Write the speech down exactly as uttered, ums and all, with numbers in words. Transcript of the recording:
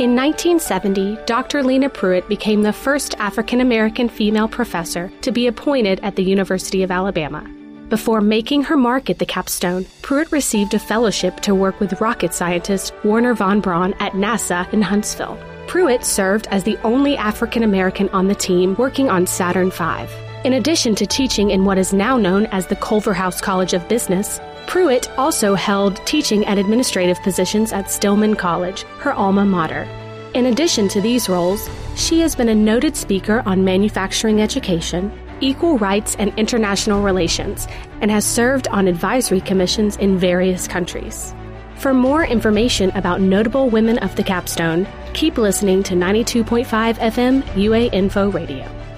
In nineteen seventy, Doctor Lena Pruitt became the first African-American female professor to be appointed at the University of Alabama. Before making her mark at the capstone, Pruitt received a fellowship to work with rocket scientist Wernher von Braun at NASA in Huntsville. Pruitt served as the only African-American on the team working on Saturn five. In addition to teaching in what is now known as the Culverhouse College of Business, Pruitt also held teaching and administrative positions at Stillman College, her alma mater. In addition to these roles, she has been a noted speaker on manufacturing education, equal rights, and international relations, and has served on advisory commissions in various countries. For more information about notable women of the capstone, keep listening to ninety-two point five F M U A Info Radio.